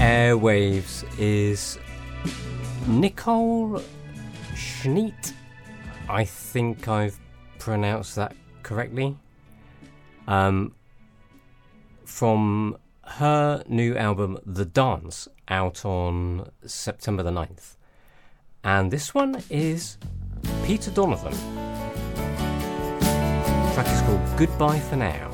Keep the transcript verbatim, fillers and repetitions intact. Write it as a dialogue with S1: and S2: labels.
S1: Airwaves is Nicole Schneet. I think I've pronounced that correctly. Um, from her new album, The Dance, out on September the ninth. And this one is Peter Donovan. The track is called Goodbye for Now.